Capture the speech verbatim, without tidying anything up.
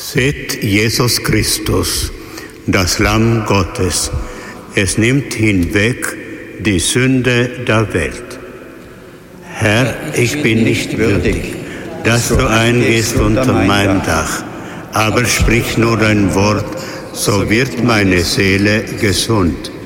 Seht Jesus Christus, das Lamm Gottes. Es nimmt hinweg die Sünde der Welt. Herr, ich bin nicht würdig, dass du eingehst unter mein Dach, aber sprich nur ein Wort, so wird meine Seele gesund.